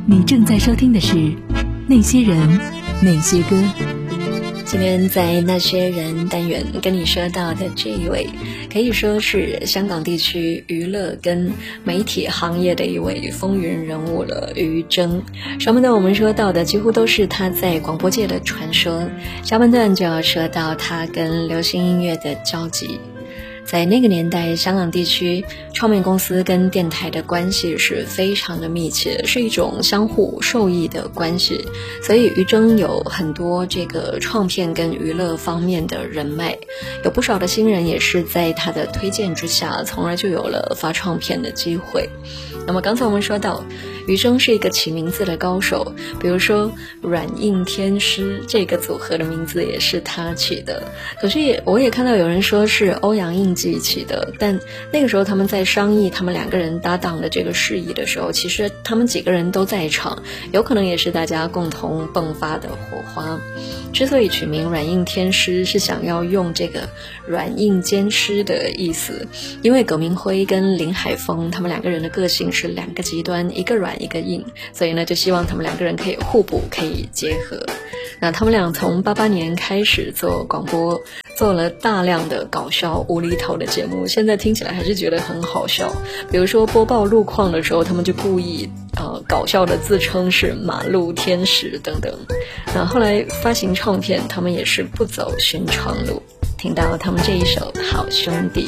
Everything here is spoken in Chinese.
你正在收听的是《那些人那些歌》。 今天在那些人单元跟你说到的这一位，可以说是香港地区娱乐跟媒体行业的一位风云人物了，于正。上半段我们说到的几乎都是他在广播界的传说，下半段就要说到他跟流行音乐的交集。在那个年代，香港地区唱片公司跟电台的关系是非常的密切，是一种相互受益的关系，所以于正有很多这个唱片跟娱乐方面的人脉，有不少的新人也是在他的推荐之下，从而就有了发唱片的机会。那么刚才我们说到于正是一个起名字的高手，比如说软硬天师这个组合的名字也是他起的，可是我也看到有人说是欧阳应季起的，但那个时候他们在商议他们两个人搭档的这个事宜的时候，其实他们几个人都在场，有可能也是大家共同迸发的火花。之所以取名软硬天师，是想要用这个软硬兼施的意思，因为葛明辉跟林海峰他们两个人的个性是两个极端，一个软一个硬，所以呢就希望他们两个人可以互补，可以结合。那他们俩从88年开始做广播，做了大量的搞笑无厘头的节目，现在听起来还是觉得很好笑。比如说播报路况的时候，他们就故意搞笑的自称是马路天使等等。那后来发行唱片，他们也是不走寻常路，听到他们这一首好兄弟。